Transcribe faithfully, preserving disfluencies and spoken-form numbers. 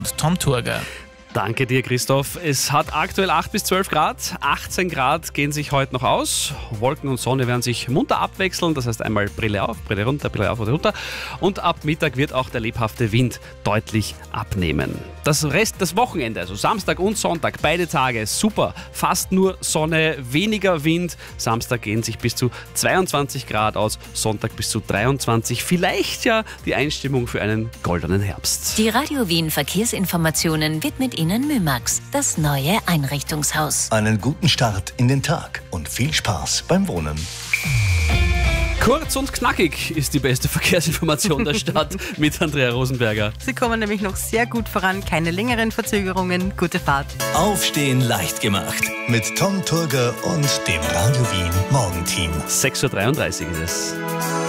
Tom Turger. Danke dir, Christoph. Es hat aktuell acht bis zwölf Grad. achtzehn Grad gehen sich heute noch aus. Wolken und Sonne werden sich munter abwechseln. Das heißt einmal Brille auf, Brille runter, Brille auf oder runter. Und ab Mittag wird auch der lebhafte Wind deutlich abnehmen. Das Rest, das Wochenende, also Samstag und Sonntag, beide Tage super. Fast nur Sonne, weniger Wind. Samstag gehen sich bis zu zweiundzwanzig Grad aus, Sonntag bis zu dreiundzwanzig. Vielleicht ja die Einstimmung für einen goldenen Herbst. Die Radio Wien Verkehrsinformationen widmet Ihnen Mymax, das neue Einrichtungshaus. Einen guten Start in den Tag und viel Spaß beim Wohnen. Kurz und knackig ist die beste Verkehrsinformation der Stadt mit Andrea Rosenberger. Sie kommen nämlich noch sehr gut voran, keine längeren Verzögerungen. Gute Fahrt. Aufstehen leicht gemacht mit Tom Turger und dem Radio Wien Morgenteam. sechs Uhr dreiunddreißig ist es.